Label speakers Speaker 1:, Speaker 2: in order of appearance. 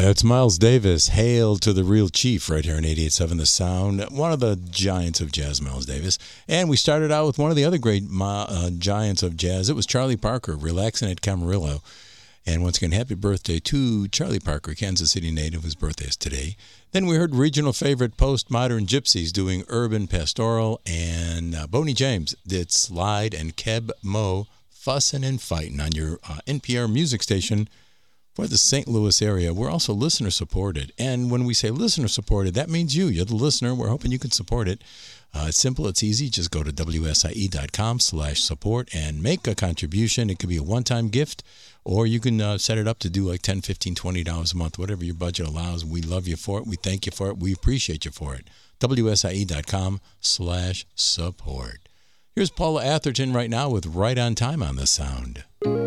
Speaker 1: It's Miles Davis. Hail to the real chief right here on 88.7 The Sound. One of the giants of jazz, Miles Davis. And we started out with one of the other great giants of jazz. It was Charlie Parker, Relaxing at Camarillo. And once again, happy birthday to Charlie Parker, Kansas City native, whose birthday is today. Then we heard regional favorite Postmodern Gypsies doing Urban Pastoral. And Boney James did Slide and Keb Mo, Fussin' and Fightin' on your NPR music station for the St. Louis area. We're also listener-supported. And when we say listener-supported, that means you. You're the listener. We're hoping you can support it. It's simple. It's easy. Just go to wsie.com/support and make a contribution. It could be a one-time gift, or you can set it up to do like $10, $15, $20 a month, whatever your budget allows. We love you for it. We thank you for it. We appreciate you for it. wsie.com/support. Here's Paula Atherton right now with Right on Time on The Sound.